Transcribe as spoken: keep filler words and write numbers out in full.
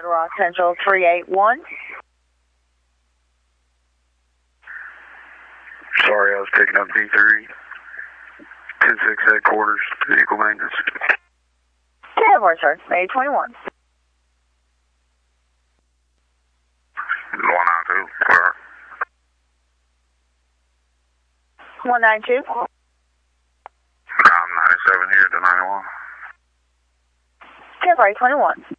Little Rock Central three eight one. Sorry, I was picking up V three. ten six headquarters, vehicle maintenance. ten four, sir. May twenty-one. one nine two, clear. one nine two. I'm ninety-seven here to ninety-one. ten four, twenty-one.